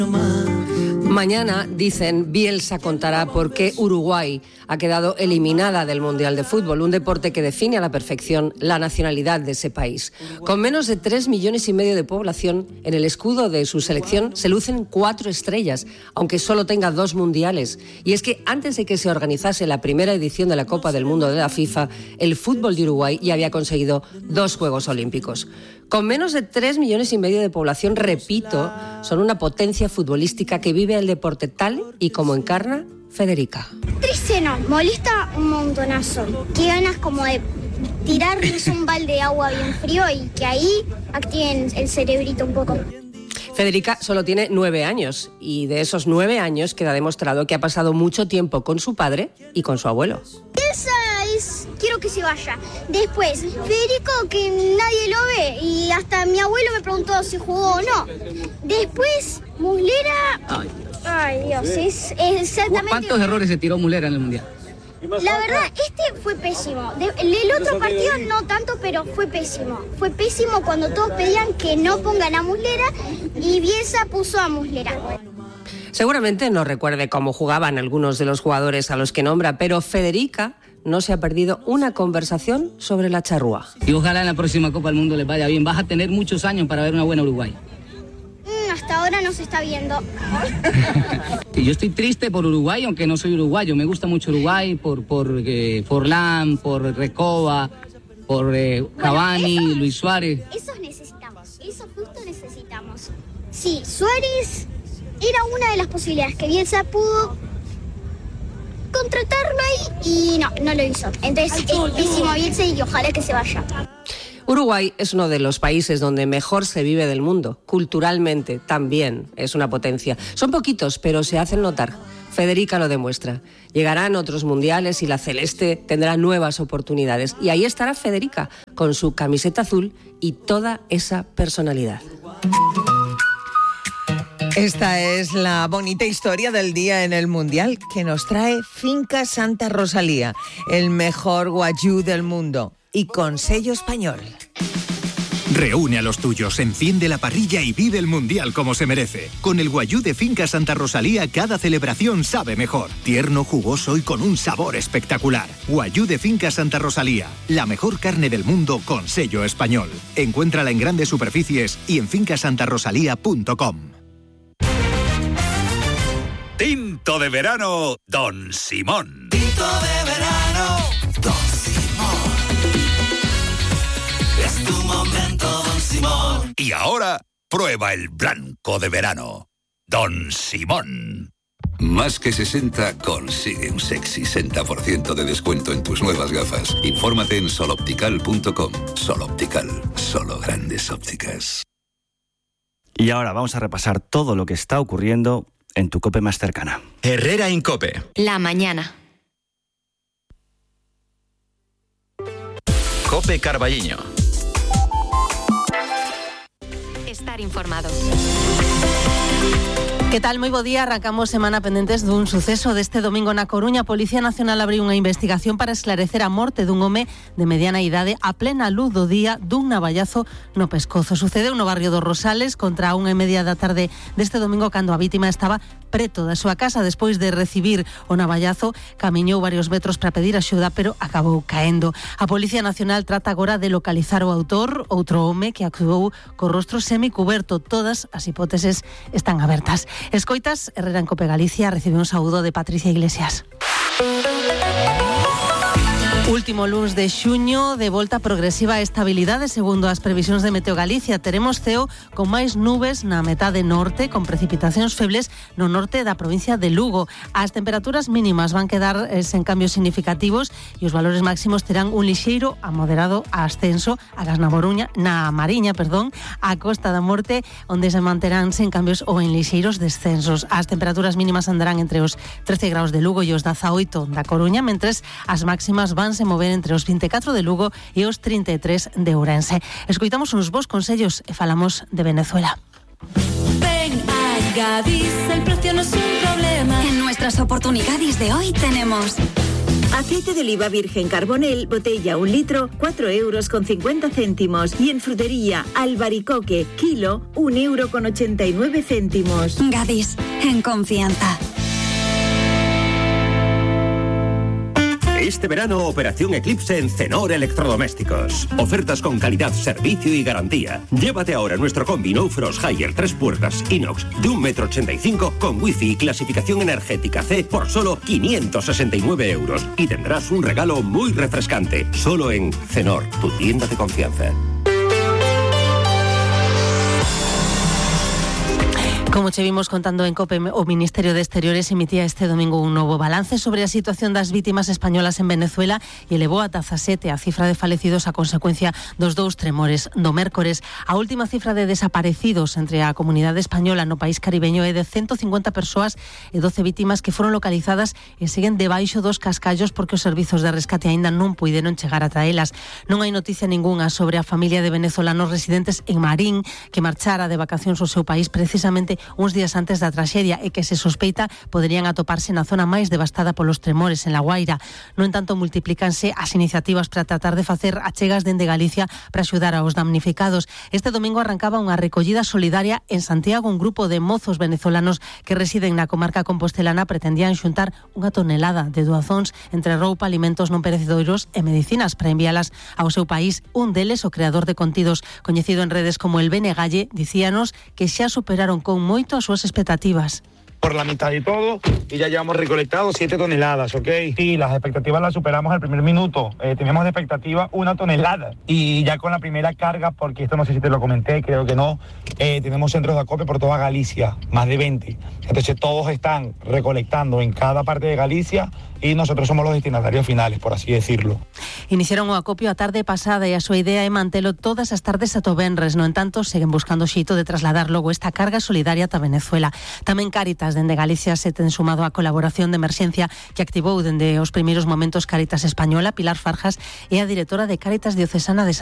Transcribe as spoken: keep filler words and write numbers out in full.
Mañana, dicen, Bielsa contará por qué Uruguay ha quedado eliminada del Mundial de Fútbol, un deporte que define a la perfección la nacionalidad de ese país. Con menos de tres millones y medio de población, en el escudo de su selección se lucen cuatro estrellas, aunque solo tenga dos mundiales. Y es que antes de que se organizase la primera edición de la Copa del Mundo de la FIFA, el fútbol de Uruguay ya había conseguido dos Juegos Olímpicos. Con menos de tres millones y medio de población, repito, son una potencia futbolística que vive el deporte tal y como encarna Federica. Triste no, molesta un montonazo. Qué ganas como de tirarles un balde de agua bien frío y que ahí activen el cerebrito un poco. Federica solo tiene nueve años y de esos nueve años queda demostrado que ha pasado mucho tiempo con su padre y con su abuelo. Esa es... quiero que se vaya. Después, Federico, que nadie lo ve y hasta mi abuelo me preguntó si jugó o no. Después, Muslera... Ay, Ay Dios, es, es exactamente... ¿Cuántos errores se tiró Muslera en el Mundial? La verdad, este fue pésimo. De, el otro partido no tanto, pero fue pésimo. Fue pésimo cuando todos pedían que no pongan a Muslera y Bielsa puso a Muslera. Seguramente no recuerde cómo jugaban algunos de los jugadores a los que nombra, pero Federica no se ha perdido una conversación sobre la charrúa. Y ojalá en la próxima Copa del Mundo les vaya bien. Vas a tener muchos años para ver una buena Uruguay. Mm, hasta ahora no se está viendo. Yo estoy triste por Uruguay, aunque no soy uruguayo. Me gusta mucho Uruguay por, por eh, Forlán, por Recoba, por eh, Cavani, bueno, eso, Luis Suárez. Eso necesitamos, eso justo necesitamos. Sí, Suárez era una de las posibilidades que Bielsa pudo contratarlo ahí y no, no lo hizo. Entonces es pésimo Bielsa y ojalá que se vaya. Uruguay es uno de los países donde mejor se vive del mundo. Culturalmente también es una potencia. Son poquitos, pero se hacen notar. Federica lo demuestra. Llegarán otros mundiales y la celeste tendrá nuevas oportunidades. Y ahí estará Federica, con su camiseta azul y toda esa personalidad. Esta es la bonita historia del día en el Mundial que nos trae Finca Santa Rosalía, el mejor guayú del mundo y con sello español. Reúne a los tuyos, enciende la parrilla y vive el Mundial como se merece. Con el guayú de Finca Santa Rosalía, cada celebración sabe mejor. Tierno, jugoso y con un sabor espectacular. Guayú de Finca Santa Rosalía, la mejor carne del mundo con sello español. Encuéntrala en grandes superficies y en finca santa rosalía punto com. Tinto de verano, Don Simón. Tinto de verano, Don Simón. Es tu momento, Don Simón. Y ahora, prueba el blanco de verano, Don Simón. Más que sesenta consigue un sexy sesenta por ciento de descuento en tus nuevas gafas. Infórmate en sol optical punto com. Sol Optical, solo grandes ópticas. Y ahora vamos a repasar todo lo que está ocurriendo en tu COPE más cercana. Herrera Incope. La mañana. COPE Carballiño. Estar informado. Que tal? Moi bo día. Arrancamos semana pendentes dun suceso deste domingo na Coruña. A Policía Nacional abriu unha investigación para esclarecer a morte dun home de mediana idade a plena luz do día dun navallazo no pescozo. Sucedeu no barrio dos Rosales contra a unha e media da tarde deste domingo cando a vítima estaba preto da súa casa. Despois de recibir o navallazo, camiñou varios metros para pedir axuda, pero acabou caendo. A Policía Nacional trata agora de localizar o autor, outro home que actuou co rostro semicuberto. Todas as hipóteses están abertas. Escoitas, Herrera en Cope Galicia, recibe un saúdo de Patricia Iglesias. Último luns de xuño, de volta progresiva a estabilidade segundo as previsións de Meteo Galicia. Teremos ceo con máis nubes na metade norte, con precipitacións febles no norte da provincia de Lugo. As temperaturas mínimas van quedar eh, sen cambios significativos e os valores máximos terán un lixeiro a moderado ascenso agas na Moruña, na Mariña, perdón, a Costa da Morte, onde se manterán sen cambios ou en lixeiros descensos. As temperaturas mínimas andarán entre os trece graus de Lugo e os dezaoito da Coruña, mentres as máximas van se mover entre os vinte e catro de Lugo e os trinta e tres de Ourense. Escoitamos uns bons consellos e falamos de Venezuela. Ven a Gadis, el precio no es un problema. En nuestras oportunidades de hoy tenemos Aceite de oliva virgen Carbonel, botella un litro, cuatro euros con cincuenta céntimos. Y en frutería, albaricoque, kilo, un euro con ochenta y nueve céntimos. Gadis, en confianza. Este verano, Operación Eclipse en Cenor Electrodomésticos. Ofertas con calidad, servicio y garantía. Llévate ahora nuestro combi No Frost Higher tres puertas inox de un metro ochenta y cinco con wifi y clasificación energética C por solo quinientos sesenta y nueve euros. Y tendrás un regalo muy refrescante. Solo en Cenor, tu tienda de confianza. Como che vimos contando en COPE, o Ministerio de Exteriores emitía este domingo un novo balance sobre a situación das vítimas españolas en Venezuela e elevou a dezasete a cifra de falecidos a consecuencia dos dous tremores do mércores. A última cifra de desaparecidos entre a comunidade española no país caribeño é de ciento cincuenta persoas e doce vítimas que foron localizadas e seguen debaixo dos cascallos porque os servizos de rescate aínda non puideron chegar ata elas. Non hai noticia ningunha sobre a familia de venezolanos residentes en Marín que marchara de vacacións ao seu país precisamente uns días antes da traxedia e que se sospeita poderían atoparse na zona máis devastada polos tremores en La Guaira. No entanto, multiplícanse as iniciativas para tratar de facer achegas dende Galicia para axudar aos damnificados. Este domingo arrancaba unha recollida solidaria en Santiago. Un grupo de mozos venezolanos que residen na comarca compostelana pretendían xuntar unha tonelada de doazóns entre roupa, alimentos non perecedoiros e medicinas para envialas ao seu país. Un deles, o creador de contidos coñecido en redes como el Benegalle, dicíanos que xa superaron con moito as súas expectativas. Por la mitad de todo y ya llevamos recolectado siete toneladas, ¿ok? Sí, las expectativas las superamos al primer minuto. Eh, teníamos de expectativa una tonelada y ya con la primera carga, porque esto no sé si te lo comenté, creo que no, eh, tenemos centros de acopio por toda Galicia, más de veinte. Entonces todos están recolectando en cada parte de Galicia y nosotros somos los destinatarios finales, por así decirlo. Iniciaron o acopio a tarde pasada e a súa idea é mantelo todas as tardes ata o venres. No entanto, seguen buscando xeito de trasladar logo esta carga solidaria ata Venezuela. Tamén Cáritas dende Galicia se ten sumado á colaboración de emerxencia que activou dende os primeiros momentos Cáritas Española. Pilar Farjas é a directora de Cáritas Diocesana de